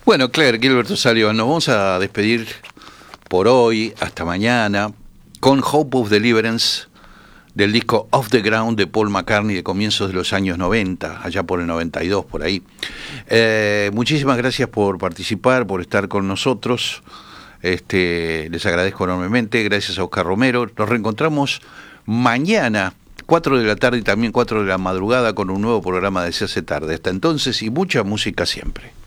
Bueno, Claire, Gilberto Sullivan, nos vamos a despedir por hoy, hasta mañana, con Hope of Deliverance, del disco Off the Ground de Paul McCartney de comienzos de los años 90, allá por el 92, por ahí. Muchísimas gracias por participar, por estar con nosotros. Les agradezco enormemente. Gracias a Oscar Romero. Nos reencontramos mañana, 4 de la tarde y también 4 de la madrugada, con un nuevo programa de Se hace tarde. Hasta entonces, y mucha música siempre.